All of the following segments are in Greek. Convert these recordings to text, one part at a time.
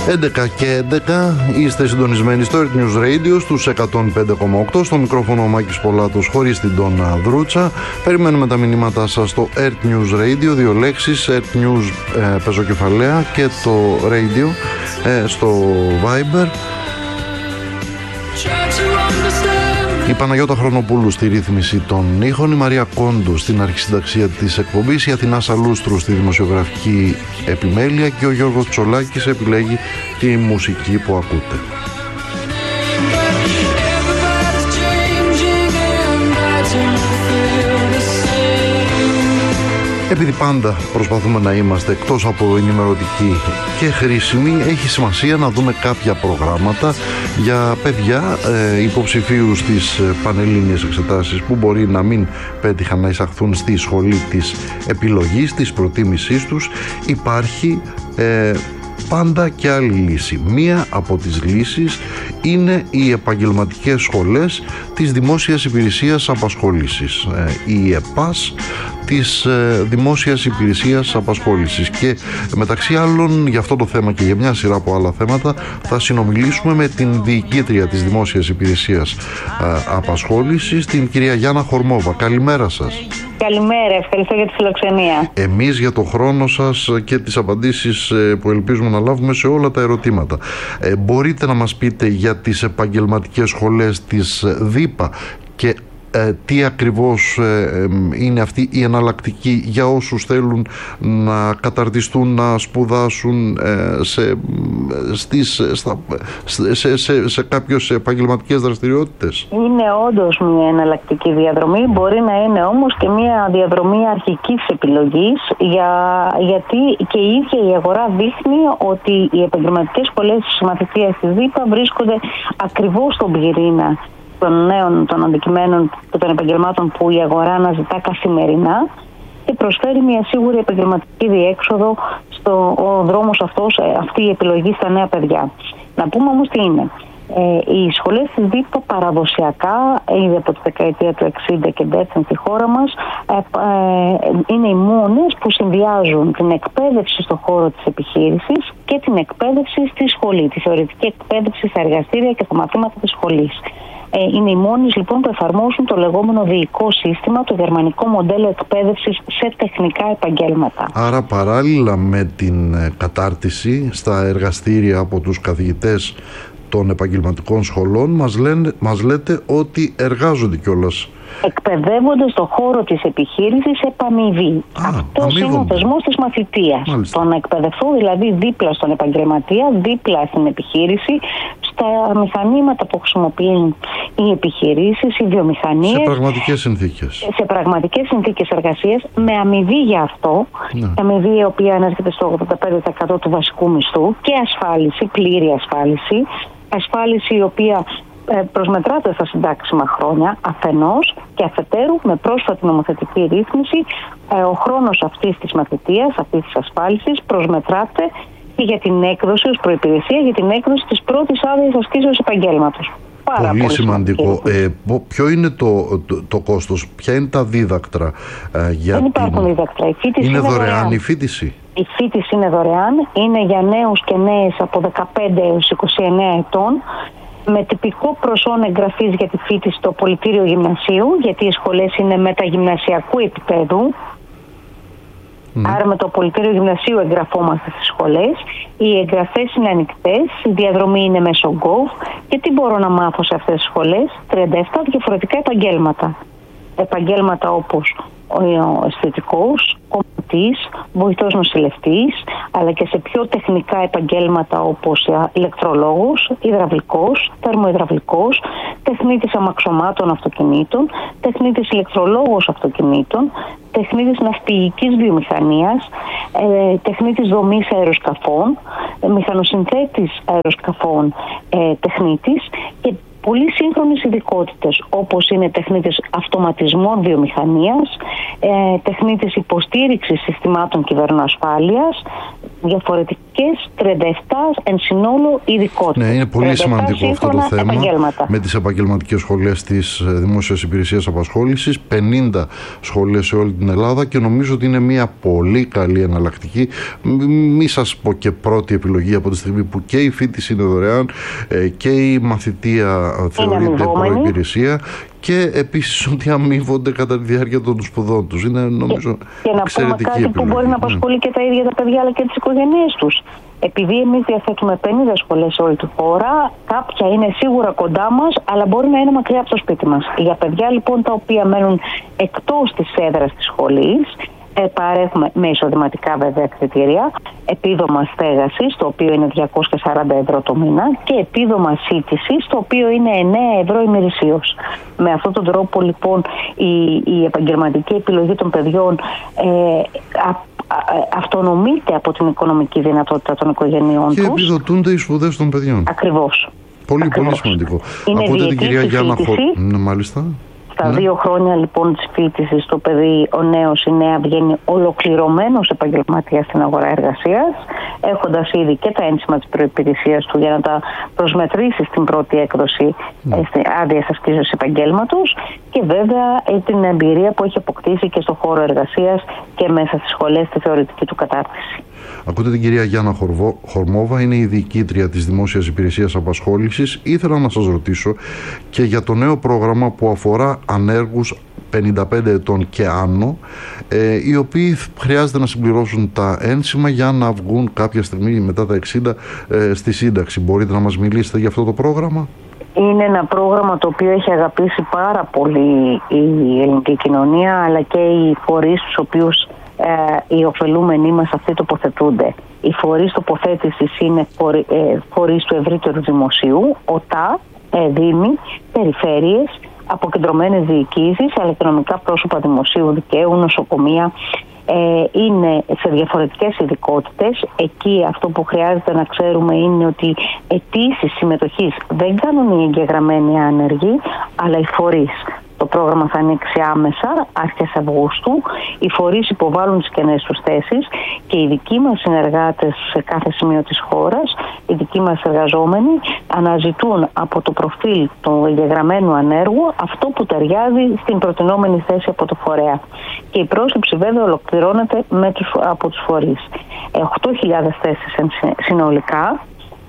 11 και 11 είστε συντονισμένοι στο Earth News Radio στους 105,8. Στο μικρόφωνο ο Μάκης Πολάτος χωρίς την Τόνα Δρούτσα. Περιμένουμε τα μηνύματά σας στο Earth News Radio, δύο λέξεις, Earth News πεζοκεφαλαία και το Radio στο Viber. Η Παναγιώτα Χρονοπούλου στη ρύθμιση των ήχων, η Μαρία Κόντου στην αρχισυνταξία της εκπομπής, η Αθηνά Σαλούστρου στη δημοσιογραφική επιμέλεια και ο Γιώργος Τσολάκης επιλέγει τη μουσική που ακούτε. Επειδή πάντα προσπαθούμε να είμαστε εκτός από ενημερωτικοί και χρήσιμοι, έχει σημασία να δούμε κάποια προγράμματα για παιδιά υποψηφίους στις πανελλήνιες εξετάσεις που μπορεί να μην πέτυχαν να εισαχθούν στη σχολή της επιλογής, της προτίμησής τους. Υπάρχει πάντα και άλλη λύση. Μία από τις λύσεις είναι οι επαγγελματικές σχολές της Δημόσιας Υπηρεσίας Απασχόλησης, η ΕΠΑΣ της Δημόσιας Υπηρεσίας Απασχόλησης, και μεταξύ άλλων για αυτό το θέμα και για μια σειρά από άλλα θέματα θα συνομιλήσουμε με την διοικήτρια της Δημόσιας Υπηρεσίας Απασχόλησης, την κυρία Γιάννα Χορμόβα. Καλημέρα σας. Καλημέρα, ευχαριστώ για τη φιλοξενία. Εμείς για το χρόνο σας και τις απαντήσεις που ελπίζουμε να λάβουμε σε όλα τα ερωτήματα. Μπορείτε να μας πείτε για τις επαγγελματικές σχολές της ΔΥΠΑ και τι ακριβώς είναι αυτή η εναλλακτική για όσους θέλουν να καταρτιστούν, να σπουδάσουν σε κάποιες επαγγελματικές δραστηριότητες? Είναι όντως μια εναλλακτική διαδρομή, μπορεί να είναι όμως και μια διαδρομή αρχικής επιλογής, γιατί και η ίδια η αγορά δείχνει ότι οι επαγγελματικές σχολές της μαθητείας της ΔΥΠΑ βρίσκονται ακριβώς στον πυρήνα των νέων, των αντικειμένων και των επαγγελμάτων που η αγορά αναζητά καθημερινά και προσφέρει μια σίγουρη επαγγελματική διέξοδο ο δρόμος αυτός, αυτή η επιλογή στα νέα παιδιά. Να πούμε όμως τι είναι. Οι σχολές της ΔΥΠΑ παραδοσιακά, ήδη από τη δεκαετία του 60 και ντέθεν στη χώρα μας, είναι οι μόνες που συνδυάζουν την εκπαίδευση στον χώρο της επιχείρησης και την εκπαίδευση στη σχολή, τη θεωρητική εκπαίδευση στα εργαστήρια και στα μαθήματα της σχολής. Είναι οι μόνες λοιπόν που εφαρμόζουν το λεγόμενο διοικό σύστημα, το γερμανικό μοντέλο εκπαίδευσης σε τεχνικά επαγγέλματα. Άρα παράλληλα με την κατάρτιση στα εργαστήρια από τους καθηγητές των επαγγελματικών σχολών, μας λέτε ότι εργάζονται κιόλας. Εκπαιδεύονται στον χώρο της επιχείρησης επ' αμοιβή. Αυτός είναι ο θεσμός της μαθητείας. Το να εκπαιδευτούν δηλαδή δίπλα στον επαγγελματία, δίπλα στην επιχείρηση, στα μηχανήματα που χρησιμοποιούν οι επιχειρήσεις, οι βιομηχανίες. Σε πραγματικές συνθήκες. Σε πραγματικές συνθήκες εργασίας, με αμοιβή για αυτό. Ναι. Αμοιβή η οποία ανέρχεται στο 85% του βασικού μισθού και ασφάλιση, πλήρη ασφάλιση. Ασφάλιση η οποία προσμετράται στα συντάξιμα χρόνια αφενός και αφετέρου με πρόσφατη νομοθετική ρύθμιση ο χρόνος αυτής της μαθητείας, αυτής της ασφάλισης προσμετράται και για την έκδοση ως προϋπηρεσία για την έκδοση της πρώτης άδειας ασκήσεως επαγγέλματος. Πολύ σημαντικό. Ποιο είναι το κόστος, ποια είναι τα δίδακτρα? Δεν υπάρχουν δίδακτρα. Η φοιτηση είναι δωρεάν η φοιτηση? Η φοιτηση είναι δωρεάν, είναι για νέους και νέες από 15 έως 29 ετών, με τυπικό προσόν εγγραφής για τη φοιτηση στο πολιτήριο γυμνασίου, γιατί οι σχολές είναι μεταγυμνασιακού επίπεδου. Άρα με το πολιτήριο γυμνασίου εγγραφόμαστε στις σχολές. Οι εγγραφές είναι ανοιχτές, η διαδρομή είναι μέσω Gov και τι μπορώ να μάθω σε αυτές τις σχολές? 37 διαφορετικά επαγγέλματα. Επαγγέλματα όπως ο αισθητικός, κομματής, βοηθός νοσηλευτής, αλλά και σε πιο τεχνικά επαγγέλματα όπως ηλεκτρολόγος, υδραυλικός, θερμοϊδραυλικός, τεχνίτης αμαξωμάτων αυτοκινήτων, τεχνίτης ηλεκτρολόγος αυτοκινήτων, τεχνίτης ναυπηγικής βιομηχανίας, τεχνίτης δομής αεροσκαφών, μηχανοσυνθέτης αεροσκαφών, τεχνίτης και πολύ σύγχρονες ειδικότητες όπως είναι τεχνίτης αυτοματισμών βιομηχανίας, τεχνίτης υποστήριξης συστημάτων κυβερνοασφάλειας, διαφορετικές ειδικές, 37 εν συνόλου ειδικότητες. Ναι, είναι πολύ σημαντικό αυτό το θέμα. Με τις επαγγελματικές σχολές της Δημόσιας Υπηρεσίας Απασχόλησης, 50 σχολές σε όλη την Ελλάδα, και νομίζω ότι είναι μια πολύ καλή εναλλακτική. Μη σας πω και πρώτη επιλογή, από τη στιγμή που και η φοιτηση είναι δωρεάν και η μαθητεία θεωρείται προϋπηρεσία, και επίσης ότι αμείβονται κατά τη διάρκεια των σπουδών τους. Είναι, νομίζω, και να πούμε κάτι που μπορεί να απασχολεί και τα ίδια τα παιδιά αλλά και τις οικογένειές τους. Επειδή εμείς διαθέτουμε 50 σχολές σε όλη τη χώρα, κάποια είναι σίγουρα κοντά μας, αλλά μπορεί να είναι μακριά από το σπίτι μας. Για παιδιά λοιπόν τα οποία μένουν εκτός της έδρας της σχολής, παρέχουμε με εισοδηματικά βέβαια κριτήρια επίδομα στέγασης, το οποίο είναι 240 ευρώ το μήνα, και επίδομα σύντησης, το οποίο είναι 9 ευρώ ημερησίως. Με αυτόν τον τρόπο λοιπόν η επαγγελματική επιλογή των παιδιών αυτονομείται από την οικονομική δυνατότητα των οικογενειών τους. Και επιδοτούνται οι σπουδές των παιδιών. Ακριβώς. Πολύ σημαντικό. Είναι ακούτε την κυρία Γιάννα μάλιστα. Στα 2 χρόνια λοιπόν της φοιτησης το παιδί, ο νέος, η νέα βγαίνει ολοκληρωμένος επαγγελματίας στην αγορά εργασίας, έχοντας ήδη και τα ένσημα της προϋπηρεσίας του για να τα προσμετρήσει στην πρώτη έκδοση άδειας ασκήσεως επαγγέλματος, και βέβαια την εμπειρία που έχει αποκτήσει και στον χώρο εργασίας και μέσα στις σχολές στη θεωρητική του κατάρτιση. Ακούτε την κυρία Γιάννα Χορμόβα, είναι η διοικήτρια της Δημόσιας Υπηρεσίας Απασχόλησης. Ήθελα να σας ρωτήσω και για το νέο πρόγραμμα που αφορά ανέργους 55 ετών και άνω, οι οποίοι χρειάζεται να συμπληρώσουν τα ένσημα για να βγουν κάποια στιγμή μετά τα 60 στη σύνταξη. Μπορείτε να μας μιλήσετε για αυτό το πρόγραμμα? Είναι ένα πρόγραμμα το οποίο έχει αγαπήσει πάρα πολύ η ελληνική κοινωνία, αλλά και οι φορείς τους οποίους οι ωφελούμενοι μας αυτοί τοποθετούνται. Οι φορείς τοποθέτησης είναι φορείς του ευρύτερου δημοσίου, ΟΤΑ, δήμοι, περιφέρειες, αποκεντρωμένες διοικήσεις, αλλά και νομικά πρόσωπα δημοσίου δικαίου, νοσοκομεία. Είναι σε διαφορετικές ειδικότητες. Εκεί αυτό που χρειάζεται να ξέρουμε είναι ότι αιτήσεις συμμετοχής δεν κάνουν οι εγγεγραμμένοι άνεργοι, αλλά οι φορείς. Το πρόγραμμα θα ανοίξει άμεσα, αρχές Αυγούστου. Οι φορείς υποβάλλουν τις κενές τους θέσεις και οι δικοί μας συνεργάτες σε κάθε σημείο της χώρας, οι δικοί μας εργαζόμενοι, αναζητούν από το προφίλ του εγγεγραμμένου ανέργου αυτό που ταιριάζει στην προτινόμενη θέση από το φορέα. Και η πρόσληψη βέβαια ολοκληρώνεται από τους φορείς. 8.000 θέσεις συνολικά.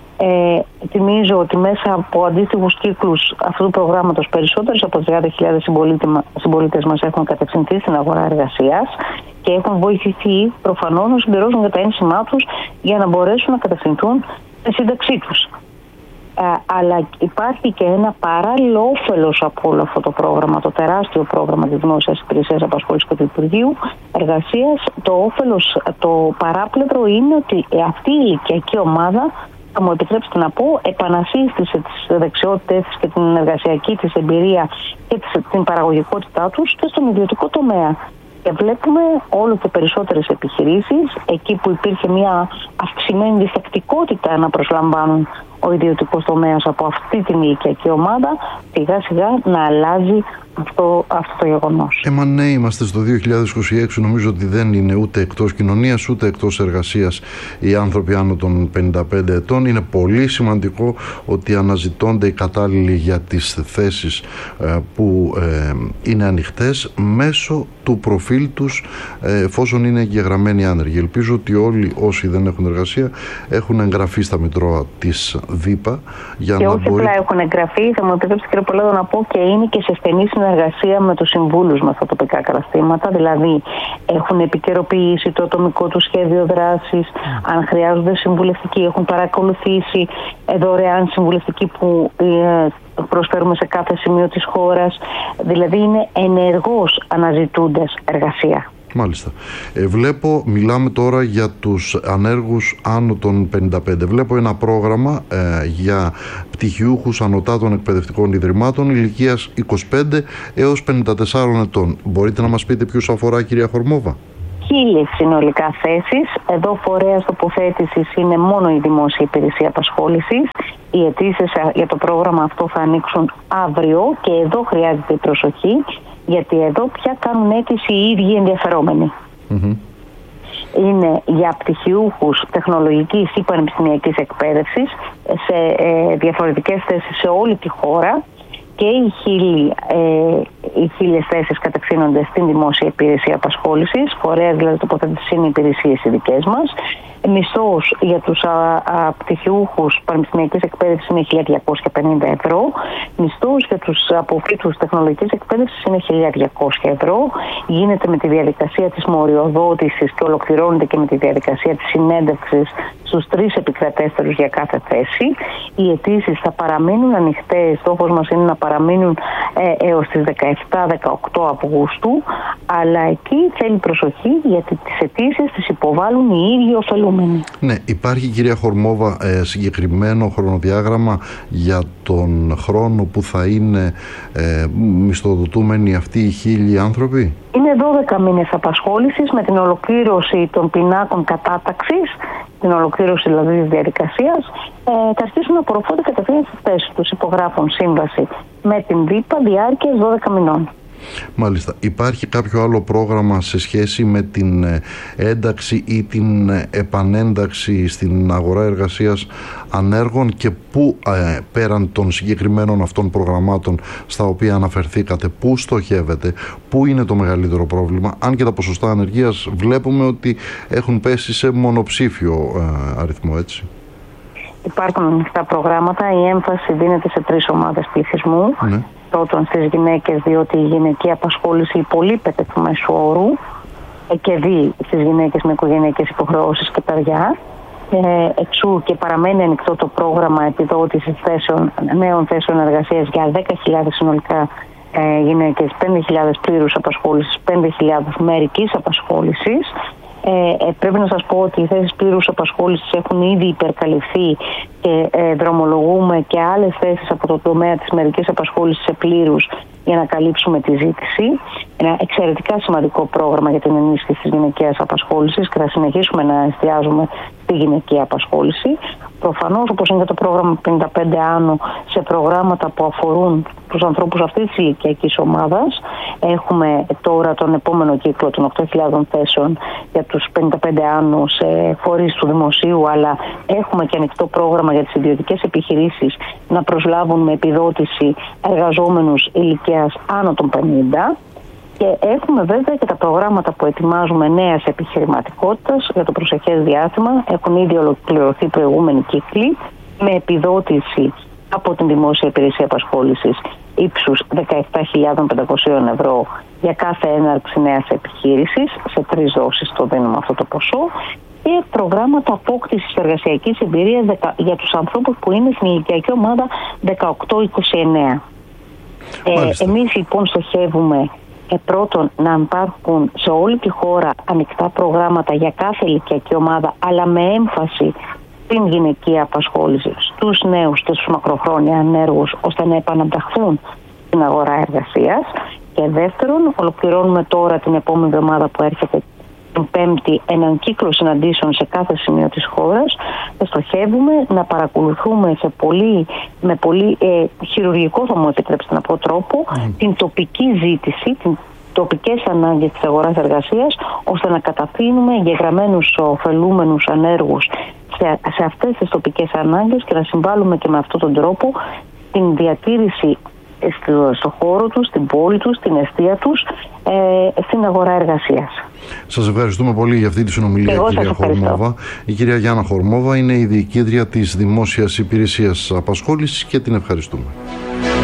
Θυμίζω ότι μέσα από αντίστοιχους κύκλους αυτού του προγράμματος περισσότερες από 30.000 συμπολίτες μας έχουν κατευθυνθεί στην αγορά εργασίας και έχουν βοηθηθεί προφανώς να συμπληρώσουν και τα ένσημά τους για να μπορέσουν να κατευθυνθούν στη σύνταξή τους. Αλλά υπάρχει και ένα παράλληλο όφελος από όλο αυτό το πρόγραμμα, το τεράστιο πρόγραμμα της Δημόσιας Υπηρεσίας Απασχόλησης και του Υπουργείου Εργασίας. Το όφελος, το παράπλευρο είναι ότι αυτή η ηλικιακή ομάδα, θα μου επιτρέψετε να πω, επανασύστησε τις δεξιότητες της και την εργασιακή της εμπειρία και την παραγωγικότητά τους και στον ιδιωτικό τομέα. Και βλέπουμε όλο και περισσότερες επιχειρήσεις, εκεί που υπήρχε μια αυξημένη διστακτικότητα να προσλαμβάνουν ο ιδιωτικός τομέας από αυτή την ηλικιακή ομάδα, σιγά σιγά να αλλάζει αυτό το γεγονός. Μα ναι, είμαστε στο 2026, νομίζω ότι δεν είναι ούτε εκτός κοινωνίας ούτε εκτός εργασίας οι άνθρωποι άνω των 55 ετών. Είναι πολύ σημαντικό ότι αναζητώνται οι κατάλληλοι για τις θέσεις που είναι ανοιχτές μέσω του προφίλ τους, εφόσον είναι εγγεγραμμένοι άνεργοι. Ελπίζω ότι όλοι όσοι δεν έχουν εργασία έχουν εγγραφεί στα Μητρώα της ΔΥΠΑ. Και όχι απλά έχουν εγγραφεί, θα μου επιτρέψετε κύριε Πολέδο να πω, και είναι και σε στενή συνεργασία με τους συμβούλους μας στα τοπικά καταστήματα. Δηλαδή έχουν επικαιροποιήσει το ατομικό του σχέδιο δράσης, αν χρειάζονται συμβουλευτική, έχουν παρακολουθήσει δωρεάν συμβουλευτική που προσφέρουμε σε κάθε σημείο της χώρας. Δηλαδή είναι ενεργώς αναζητούντες εργασία. Μάλιστα. Μιλάμε τώρα για τους ανέργους άνω των 55. Βλέπω ένα πρόγραμμα για πτυχιούχους ανωτάτων εκπαιδευτικών ιδρυμάτων ηλικίας 25 έως 54 ετών. Μπορείτε να μας πείτε ποιους αφορά, κυρία Χορμόβα? 1.000 συνολικά θέσεις. Εδώ φορέας τοποθέτησης είναι μόνο η Δημόσια Υπηρεσία Απασχόλησης. Οι αιτήσεις για το πρόγραμμα αυτό θα ανοίξουν αύριο και εδώ χρειάζεται η προσοχή, γιατί εδώ πια κάνουν αίτηση οι ίδιοι ενδιαφερόμενοι. είναι για πτυχιούχους τεχνολογικής ή πανεπιστημιακής εκπαίδευσης σε διαφορετικές θέσεις σε όλη τη χώρα, και οι 1.000 θέσεις κατευθύνονται στην δημόσια υπηρεσία απασχόλησης, φορέας δηλαδή τοποθέτηση είναι υπηρεσίες οι δικές μας. Μισθός για τους πτυχιούχους πανεπιστημιακής εκπαίδευσης είναι 1.250 ευρώ. Μισθός για τους αποφύτους τεχνολογικής εκπαίδευσης είναι 1.200 ευρώ. Γίνεται με τη διαδικασία της μοριοδότησης και ολοκληρώνεται και με τη διαδικασία της συνέντευξης στους 3 επικρατέστερους για κάθε θέση. Οι αιτήσεις θα παραμείνουν ανοιχτές. Στόχος μας είναι να παραμείνουν έως τις 17-18 Αυγούστου. Αλλά εκεί θέλει προσοχή, γιατί τις αιτήσεις τις υποβάλλουν οι ίδιοι ωφελούμενοι. Ναι, υπάρχει, κυρία Χορμόβα, συγκεκριμένο χρονοδιάγραμμα για τον χρόνο που θα είναι μισθοδοτούμενοι αυτοί οι 1.000 άνθρωποι? Είναι 12 μήνες απασχόλησης με την ολοκλήρωση των πινάκων κατάταξης, την ολοκλήρωση δηλαδή της διαδικασίας. Θα αρχίσουν να απορροφούνται κατευθείαν στις θέσεις τους. Υπογράφουν σύμβαση με την ΔΥΠΑ διάρκειας 12 μηνών. Μάλιστα. Υπάρχει κάποιο άλλο πρόγραμμα σε σχέση με την ένταξη ή την επανένταξη στην αγορά εργασίας ανέργων, και πού πέραν των συγκεκριμένων αυτών προγραμμάτων στα οποία αναφερθήκατε, πού στοχεύετε, πού είναι το μεγαλύτερο πρόβλημα? Αν και τα ποσοστά ανεργίας βλέπουμε ότι έχουν πέσει σε μονοψήφιο αριθμό, έτσι. Υπάρχουν ανοιχτά προγράμματα. Η έμφαση δίνεται σε 3 ομάδες πληθυσμού. Ναι. Πρώτον στις γυναίκες, διότι η γυναική απασχόληση υπολείπεται του μέσου όρου, και στις γυναίκες με οικογενειακές υποχρεώσεις και παιδιά. Εξού και παραμένει ανοιχτό το πρόγραμμα επιδότησης νέων θέσεων εργασίας για 10.000 συνολικά γυναίκες, 5.000 πλήρους απασχόλησης, 5.000 μερικής απασχόλησης. Πρέπει να σας πω ότι οι θέσεις πλήρους απασχόλησης έχουν ήδη υπερκαλυφθεί και δρομολογούμε και άλλες θέσεις από το τομέα της μερικής απασχόλησης σε πλήρους για να καλύψουμε τη ζήτηση. Ένα εξαιρετικά σημαντικό πρόγραμμα για την ενίσχυση της γυναικείας απασχόλησης, και θα συνεχίσουμε να εστιάζουμε στη γυναικεία απασχόληση. Προφανώς, όπως είναι και το πρόγραμμα 55 άνω, σε προγράμματα που αφορούν τους ανθρώπους αυτής της ηλικιακής ομάδας. Έχουμε τώρα τον επόμενο κύκλο των 8.000 θέσεων για τους 55 άνω σε φορείς του δημοσίου, αλλά έχουμε και ανοιχτό πρόγραμμα για τις ιδιωτικές επιχειρήσεις να προσλάβουν με επιδότηση εργαζόμενους ηλικίας άνω των 50. Και έχουμε βέβαια και τα προγράμματα που ετοιμάζουμε νέας επιχειρηματικότητας για το προσεχές διάστημα. Έχουν ήδη ολοκληρωθεί προηγούμενοι κύκλοι με επιδότηση από την Δημόσια Υπηρεσία Απασχόλησης ύψους 17.500 ευρώ για κάθε έναρξη νέας επιχείρησης. Σε 3 δόσεις το δίνουμε αυτό το ποσό. Και προγράμματα απόκτησης εργασιακής εμπειρίας για τους ανθρώπους που είναι στην ηλικιακή ομάδα 18-29. Εμείς λοιπόν στοχεύουμε πρώτον να υπάρχουν σε όλη τη χώρα ανοιχτά προγράμματα για κάθε ηλικιακή ομάδα, αλλά με έμφαση στην γυναικεία απασχόληση, στους νέους και στους μακροχρόνια ανέργους, ώστε να επανανταχθούν στην αγορά εργασίας. Και δεύτερον, ολοκληρώνουμε τώρα την επόμενη εβδομάδα που έρχεται, την Πέμπτη, έναν κύκλο συναντήσεων σε κάθε σημείο της χώρας. Στοχεύουμε να παρακολουθούμε με πολύ χειρουργικό, θα μου επιτρέψετε να πω, τρόπο την τοπική ζήτηση, την τοπικές ανάγκες της αγοράς εργασίας, ώστε να καταφύνουμε εγγεγραμμένους ωφελούμενους ανέργους σε αυτές τις τοπικές ανάγκες και να συμβάλλουμε και με αυτόν τον τρόπο την διατήρηση στο χώρο τους, στην πόλη τους, στην εστία τους, στην αγορά εργασίας. Σας ευχαριστούμε πολύ για αυτή τη συνομιλία, κυρία Χορμόβα. Η κυρία Γιάννα Χορμόβα είναι η διοικήτρια της Δημόσιας Υπηρεσίας Απασχόλησης και την ευχαριστούμε.